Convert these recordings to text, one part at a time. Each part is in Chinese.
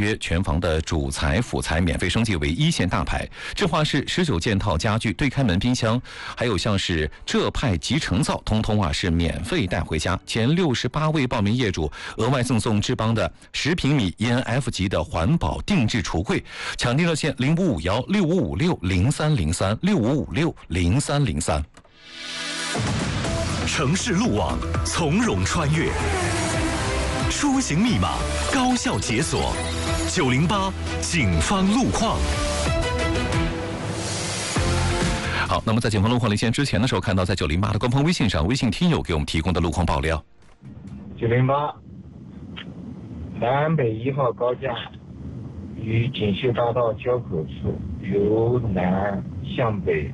约，全房的主材辅材免费升级为一线大牌，智化式19件套家具、对开门冰箱，还有像是浙派集成灶，通通是免费带回家。前68位报名业主额外赠送智邦的10平米 ENF 级的环保定制橱柜。抢订热线05516556030365560303。 城市路网从容穿越，出行密码高效解锁，908警方路况。 好，那么在警方路况连线之前的时候，看到在908的官方微信上，微信听友给我们提供的路况爆料。 908南北1号高架与锦绣大道交口处，由南向北，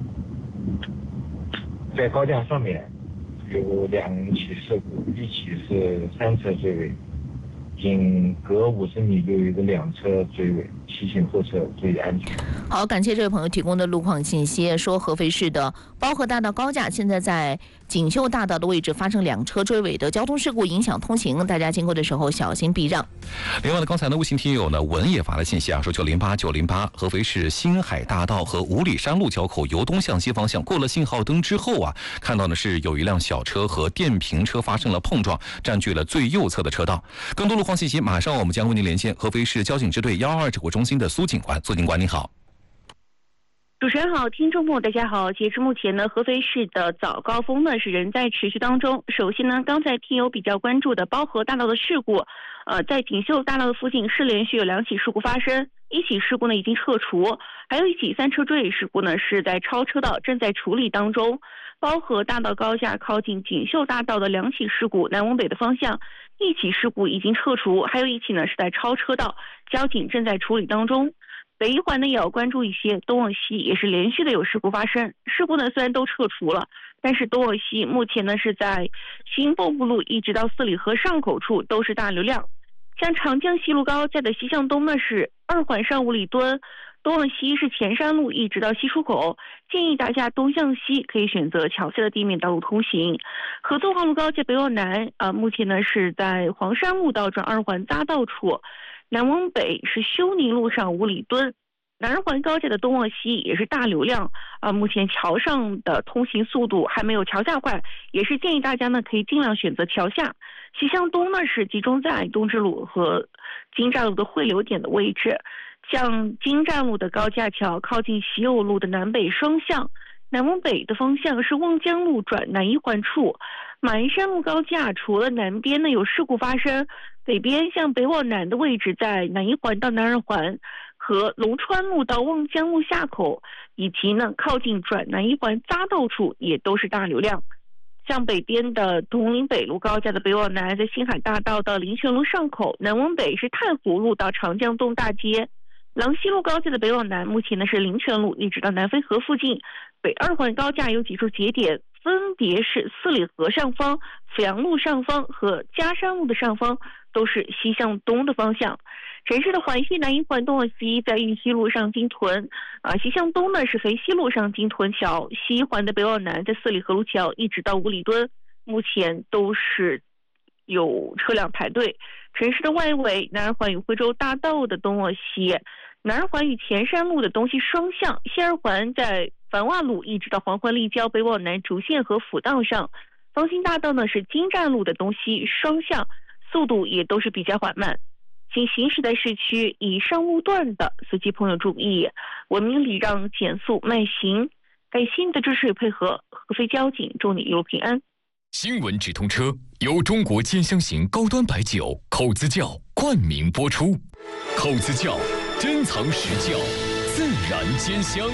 在高架上面有2起事故，一起是3车追尾，仅隔50米就有一个2车追尾，提醒后车注意安全。 好，感谢这位朋友提供的路况信息，说合肥市的包河大道高架现在在锦绣大道的位置发生2车追尾的交通事故，影响通行，大家经过的时候小心避让。 另外呢，刚才呢，微信听友呢文也发了信息说908合肥市新海大道和五里山路交口由东向西方向，过了信号灯之后看到的是有一辆小车和电瓶车发生了碰撞，占据了最右侧的车道。更多路况信息，马上我们将为您连线合肥市交警支队122指挥中心的苏警官。苏警官您好。 主持人好，听众朋友大家好。截至目前呢，合肥市的早高峰呢是仍在持续当中。首先呢，刚才听友比较关注的包河大道的事故，在锦绣大道的附近是连续有2起事故发生，一起事故呢已经撤除，还有一起3车追尾事故呢是在超车道正在处理当中。包河大道高架靠近锦绣大道的2起事故，南往北的方向，一起事故已经撤除，还有一起呢是在超车道，交警正在处理当中。北一环呢也要关注一些，东往西也是连续的有事故发生，事故呢虽然都撤除了，但是东往西目前呢是在新蚌埠路一直到四里河上口处都是大流量。像长江西路高架的西向东呢是2环上5里墩，东往西是前山路一直到西出口，建议大家东向西可以选择桥下的地面道路通行。合作黄路高架北往南目前呢是在黄山路到转2环匝道处，南往北是休宁路上5里墩，南2环高架的东往西也是大流量目前桥上的通行速度还没有桥下快，也是建议大家呢可以尽量选择桥下。西向东呢是集中在东直路和金寨路的汇流点的位置，像金寨路的高架桥靠近喜友路的南北双向，南往北的方向是望江路转南1环处。马鞍山路高架除了南边呢有事故发生，北边向北往南的位置在南1环到南2环和龙川路到望江路下口，以及呢靠近转南1环匝道处也都是大流量。像北边的铜陵北路高架的北往南，在新海大道到林泉路上口，南往北是太湖路到长江东大街。郎西路高架的北往南，目前呢是林泉路一直到南浡河附近。北2环高架有几处节点，分别是四里河上方、阜阳路上方和嘉山路的上方，都是西向东的方向。城市的环西南1环东往西，在玉溪路上金屯西向东呢是肥西路上金屯桥，西1环的北往南在四里河路桥一直到5里墩，目前都是有车辆排队。城市的外围，南2环与徽州大道的东往西，南2环与前山路的东西双向，西2环在繁华路一直到黄环立交北往南主线和辅道上，方兴大道呢是金站路的东西双向，速度也都是比较缓慢。请行驶在市区以上路段的司机朋友注意，文明礼让，减速慢行。感谢你的支持与配合，合肥交警祝你一路平安。 新闻直通车由中国尖香型高端白酒口子窖冠名播出，口子窖珍藏实窖，自然尖香。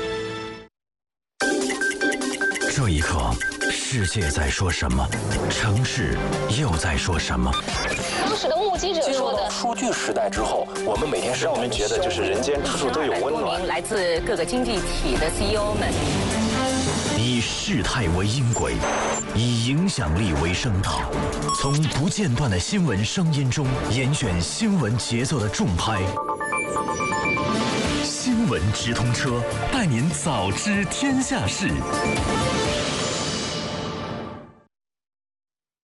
这一刻，世界在说什么？城市又在说什么？ 当时的目击者说的， 数据时代之后，我们每天让我们觉得就是人间处处都有温暖。 来自各个经济体的 CEO 们， 以事态为音轨，以影响力为声道，从不间断的新闻声音中严选新闻节奏的重拍。新闻直通车，带您早知天下事。